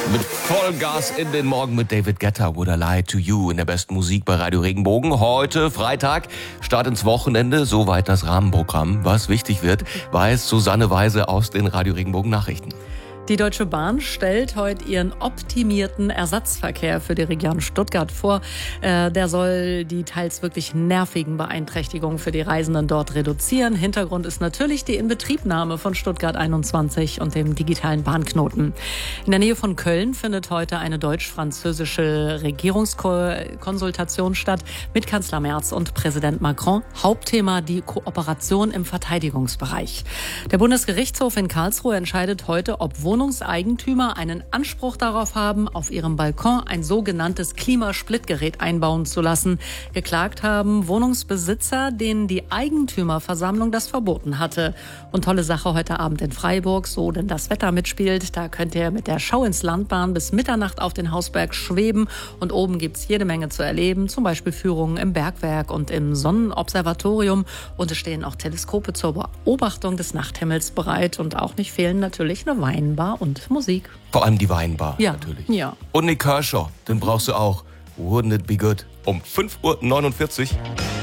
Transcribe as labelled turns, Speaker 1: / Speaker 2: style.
Speaker 1: Mit Vollgas in den Morgen mit David Guetta, Would I Lie to You in der besten Musik bei Radio Regenbogen. Heute Freitag, Start ins Wochenende, soweit das Rahmenprogramm. Was wichtig wird, weiß Susanne Weise aus den Radio Regenbogen Nachrichten.
Speaker 2: Die Deutsche Bahn stellt heute ihren optimierten Ersatzverkehr für die Region Stuttgart vor. Der soll die teils wirklich nervigen Beeinträchtigungen für die Reisenden dort reduzieren. Hintergrund ist natürlich die Inbetriebnahme von Stuttgart 21 und dem digitalen Bahnknoten. In der Nähe von Köln findet heute eine deutsch-französische Regierungskonsultation statt mit Kanzler Merz und Präsident Macron. Hauptthema die Kooperation im Verteidigungsbereich. Der Bundesgerichtshof in Karlsruhe entscheidet heute, ob Wohnungseigentümer einen Anspruch darauf haben, auf ihrem Balkon ein sogenanntes Klimasplittgerät einbauen zu lassen. Geklagt haben Wohnungsbesitzer, denen die Eigentümerversammlung das verboten hatte. Und tolle Sache heute Abend in Freiburg, so denn das Wetter mitspielt. Da könnt ihr mit der Schau ins Landbahn bis Mitternacht auf den Hausberg schweben. Und oben gibt's jede Menge zu erleben, zum Beispiel Führungen im Bergwerk und im Sonnenobservatorium. Und es stehen auch Teleskope zur Beobachtung des Nachthimmels bereit. Und auch nicht fehlen natürlich eine Weinbar und Musik.
Speaker 1: Vor allem die Weinbar,
Speaker 2: ja,
Speaker 1: natürlich.
Speaker 2: Ja.
Speaker 1: Und Nick Kershaw, den brauchst du auch. Wouldn't it be good? Um 5:49 Uhr.